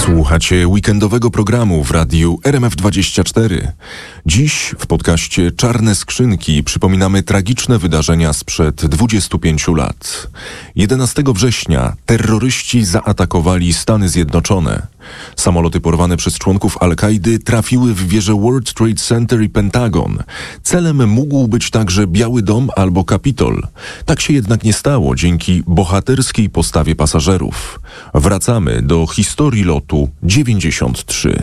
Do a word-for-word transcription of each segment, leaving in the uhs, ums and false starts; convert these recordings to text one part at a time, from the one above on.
Słuchacie weekendowego programu w radiu R M F dwadzieścia cztery. Dziś w podcaście Czarne Skrzynki przypominamy tragiczne wydarzenia sprzed dwudziestu pięciu lat. jedenastego września terroryści zaatakowali Stany Zjednoczone. Samoloty porwane przez członków Al-Kaidy trafiły w wieże World Trade Center i Pentagon. Celem mógł być także Biały Dom albo Kapitol. Tak się jednak nie stało dzięki bohaterskiej postawie pasażerów. Wracamy do historii lotu dziewięćdziesiąt trzy.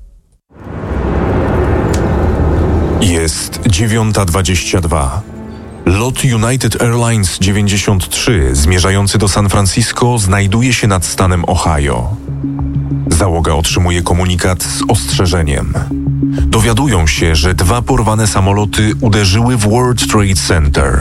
Jest dziewiąta dwadzieścia dwa. Lot United Airlines dziewięćdziesiąt trzy zmierzający do San Francisco znajduje się nad stanem Ohio. Załoga otrzymuje komunikat z ostrzeżeniem. Dowiadują się, że dwa porwane samoloty uderzyły w World Trade Center.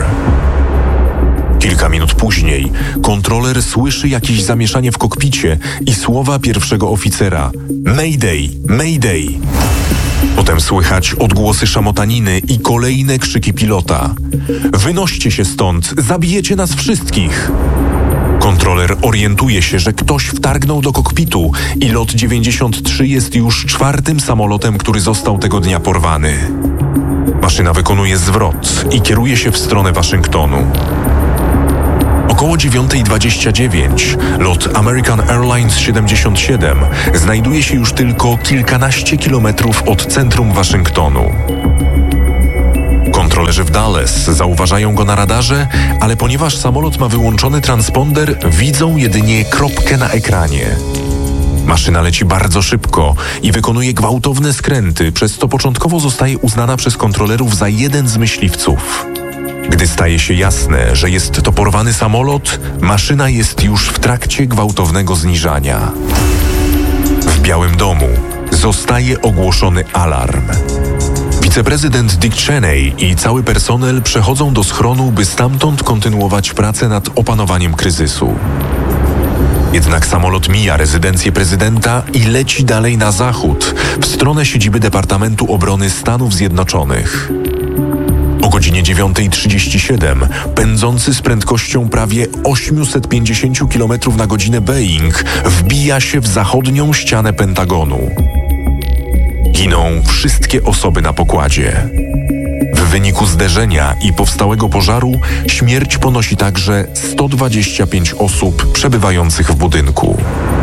Kilka minut później kontroler słyszy jakieś zamieszanie w kokpicie i słowa pierwszego oficera: Mayday, Mayday. Potem słychać odgłosy szamotaniny i kolejne krzyki pilota: wynoście się stąd, zabijecie nas wszystkich. Kontroler orientuje się, że ktoś wtargnął do kokpitu i lot dziewięćdziesiąt trzy jest już czwartym samolotem, który został tego dnia porwany. Maszyna wykonuje zwrot i kieruje się w stronę Waszyngtonu. Około dziewiąta dwadzieścia dziewięć lot American Airlines siedemdziesiąt siedem znajduje się już tylko kilkanaście kilometrów od centrum Waszyngtonu. Kontrolerzy w Dallas zauważają go na radarze, ale ponieważ samolot ma wyłączony transponder, widzą jedynie kropkę na ekranie. Maszyna leci bardzo szybko i wykonuje gwałtowne skręty, przez co początkowo zostaje uznana przez kontrolerów za jeden z myśliwców. Gdy staje się jasne, że jest to porwany samolot, maszyna jest już w trakcie gwałtownego zniżania. W Białym Domu zostaje ogłoszony alarm. Wiceprezydent Dick Cheney i cały personel przechodzą do schronu, by stamtąd kontynuować pracę nad opanowaniem kryzysu. Jednak samolot mija rezydencję prezydenta i leci dalej na zachód, w stronę siedziby Departamentu Obrony Stanów Zjednoczonych. O godzinie dziewiąta trzydzieści siedem pędzący z prędkością prawie osiemset pięćdziesiąt kilometrów na godzinę Boeing wbija się w zachodnią ścianę Pentagonu. Giną wszystkie osoby na pokładzie. W wyniku zderzenia i powstałego pożaru śmierć ponosi także sto dwadzieścia pięć osób przebywających w budynku.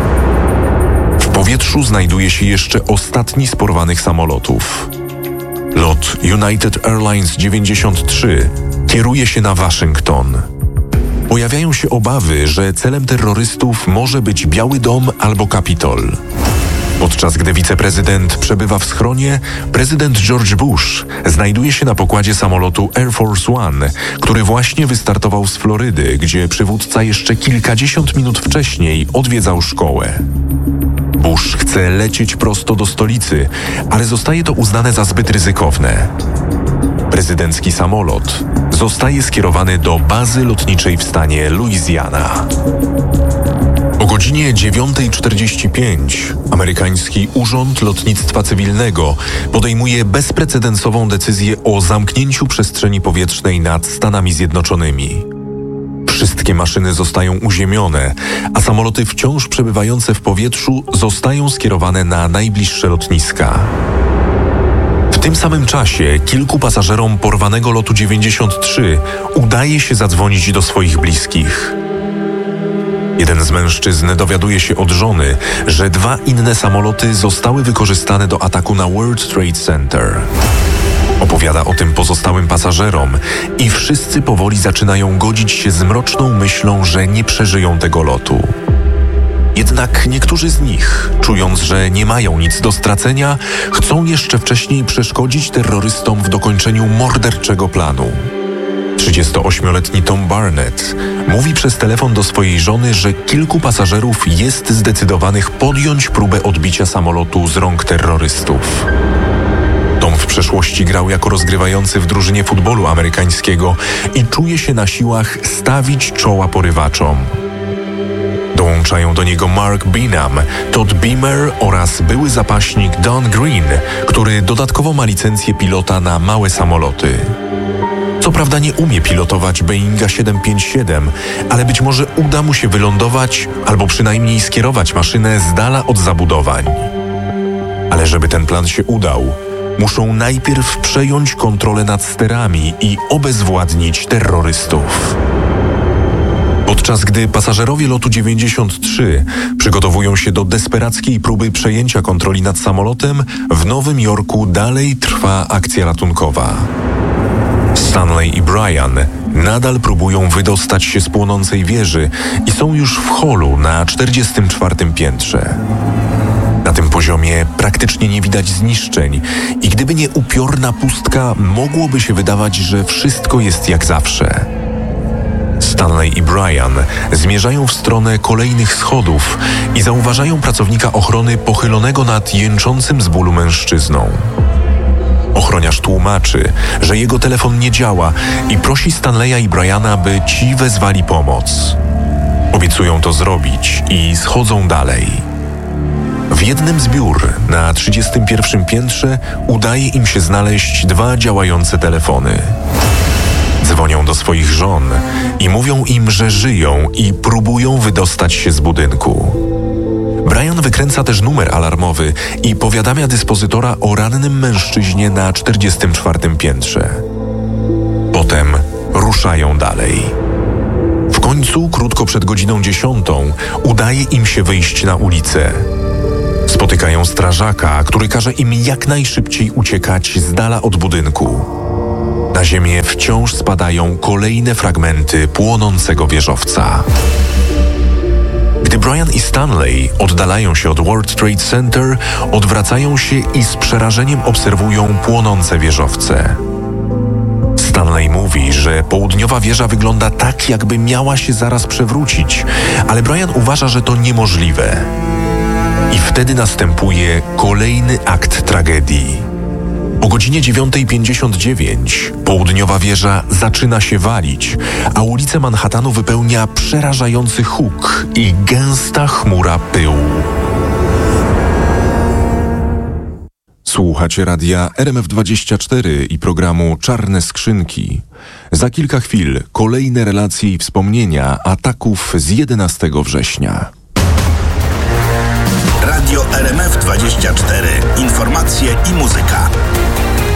W powietrzu znajduje się jeszcze ostatni z porwanych samolotów. Lot United Airlines dziewięćdziesiąt trzy kieruje się na Waszyngton. Pojawiają się obawy, że celem terrorystów może być Biały Dom albo Kapitol. Podczas gdy wiceprezydent przebywa w schronie, prezydent George Bush znajduje się na pokładzie samolotu Air Force One, który właśnie wystartował z Florydy, gdzie przywódca jeszcze kilkadziesiąt minut wcześniej odwiedzał szkołę. Bush chce lecieć prosto do stolicy, ale zostaje to uznane za zbyt ryzykowne. Prezydencki samolot zostaje skierowany do bazy lotniczej w stanie Louisiana. O godzinie dziewiąta czterdzieści pięć amerykański Urząd Lotnictwa Cywilnego podejmuje bezprecedensową decyzję o zamknięciu przestrzeni powietrznej nad Stanami Zjednoczonymi. Wszystkie maszyny zostają uziemione, a samoloty wciąż przebywające w powietrzu zostają skierowane na najbliższe lotniska. W tym samym czasie kilku pasażerom porwanego lotu dziewięćdziesiąt trzy udaje się zadzwonić do swoich bliskich. Jeden z mężczyzn dowiaduje się od żony, że dwa inne samoloty zostały wykorzystane do ataku na World Trade Center. Opowiada o tym pozostałym pasażerom i wszyscy powoli zaczynają godzić się z mroczną myślą, że nie przeżyją tego lotu. Jednak niektórzy z nich, czując, że nie mają nic do stracenia, chcą jeszcze wcześniej przeszkodzić terrorystom w dokończeniu morderczego planu. trzydziestoośmioletni Tom Barnett mówi przez telefon do swojej żony, że kilku pasażerów jest zdecydowanych podjąć próbę odbicia samolotu z rąk terrorystów. Tom w przeszłości grał jako rozgrywający w drużynie futbolu amerykańskiego i czuje się na siłach stawić czoła porywaczom. Dołączają do niego Mark Bingham, Todd Beamer oraz były zapaśnik Don Green, który dodatkowo ma licencję pilota na małe samoloty. co prawda nie umie pilotować Boeinga siedem pięć siedem, ale być może uda mu się wylądować albo przynajmniej skierować maszynę z dala od zabudowań. Ale żeby ten plan się udał, muszą najpierw przejąć kontrolę nad sterami i obezwładnić terrorystów. Podczas gdy pasażerowie lotu dziewięćdziesiąt trzy przygotowują się do desperackiej próby przejęcia kontroli nad samolotem, w Nowym Jorku dalej trwa akcja ratunkowa. Stanley i Brian nadal próbują wydostać się z płonącej wieży i są już w holu na czterdziestym czwartym piętrze. Na tym poziomie praktycznie nie widać zniszczeń i gdyby nie upiorna pustka, mogłoby się wydawać, że wszystko jest jak zawsze. Stanley i Brian zmierzają w stronę kolejnych schodów i zauważają pracownika ochrony pochylonego nad jęczącym z bólu mężczyzną. Ochroniarz tłumaczy, że jego telefon nie działa i prosi Stanleya i Briana, by ci wezwali pomoc. Obiecują to zrobić i schodzą dalej. W jednym z biur na trzydziestym pierwszym piętrze udaje im się znaleźć dwa działające telefony. Dzwonią do swoich żon i mówią im, że żyją i próbują wydostać się z budynku. Brian wykręca też numer alarmowy i powiadamia dyspozytora o rannym mężczyźnie na czterdziestym czwartym piętrze. Potem ruszają dalej. W końcu, krótko przed godziną dziesiątą, udaje im się wyjść na ulicę. Spotykają strażaka, który każe im jak najszybciej uciekać z dala od budynku. Na ziemię wciąż spadają kolejne fragmenty płonącego wieżowca. Gdy Brian i Stanley oddalają się od World Trade Center, odwracają się i z przerażeniem obserwują płonące wieżowce. Stanley mówi, że południowa wieża wygląda tak, jakby miała się zaraz przewrócić, ale Brian uważa, że to niemożliwe. I wtedy następuje kolejny akt tragedii. O godzinie dziewiątej pięćdziesiąt dziewięć południowa wieża zaczyna się walić, a ulice Manhattanu wypełnia przerażający huk i gęsta chmura pyłu. Słuchacie radia R M F dwadzieścia cztery i programu Czarne Skrzynki. Za kilka chwil kolejne relacje i wspomnienia ataków z jedenastego września. Radio R M F dwadzieścia cztery. Informacje i muzyka.